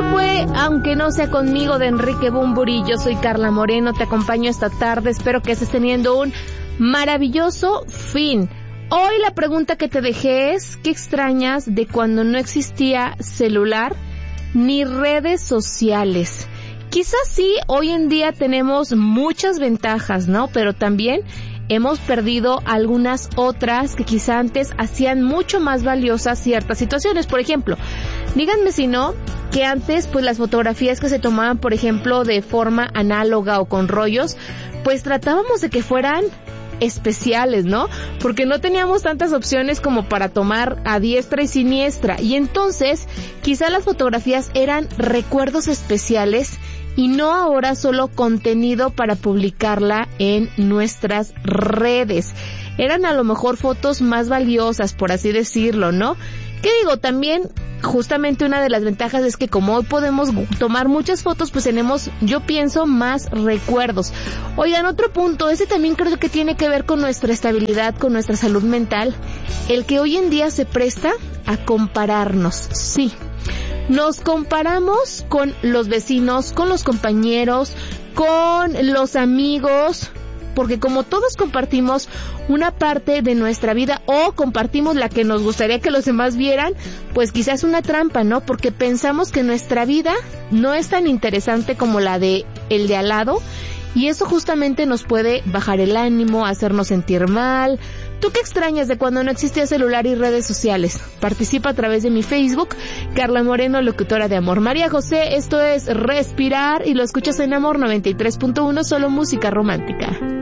fue Aunque no sea conmigo de Enrique Bunbury. Yo soy Carla Moreno, te acompaño esta tarde. Espero que estés teniendo un maravilloso fin. Hoy la pregunta que te dejé es: ¿qué extrañas de cuando no existía celular ni redes sociales? Quizás sí, hoy en día tenemos muchas ventajas, ¿no? Pero también hemos perdido algunas otras que quizá antes hacían mucho más valiosas ciertas situaciones. Por ejemplo, díganme si no, que antes pues las fotografías que se tomaban, por ejemplo, de forma análoga o con rollos, pues tratábamos de que fueran especiales, ¿no? Porque no teníamos tantas opciones como para tomar a diestra y siniestra. Y entonces, quizá las fotografías eran recuerdos especiales y no ahora solo contenido para publicarla en nuestras redes. Eran a lo mejor fotos más valiosas, por así decirlo, ¿no? ¿Qué digo? También, justamente una de las ventajas es que como hoy podemos tomar muchas fotos, pues tenemos, yo pienso, más recuerdos. Oigan, otro punto, ese también creo que tiene que ver con nuestra estabilidad, con nuestra salud mental, el que hoy en día se presta a compararnos, sí. Nos comparamos con los vecinos, con los compañeros, con los amigos, porque como todos compartimos una parte de nuestra vida o compartimos la que nos gustaría que los demás vieran, pues quizás es una trampa, ¿no? Porque pensamos que nuestra vida no es tan interesante como la de el de al lado, y eso justamente nos puede bajar el ánimo, hacernos sentir mal. ¿Tú qué extrañas de cuando no existía celular y redes sociales? Participa a través de mi Facebook, Carla Moreno, locutora de Amor. María José, esto es Respirar y lo escuchas en Amor 93.1, solo música romántica.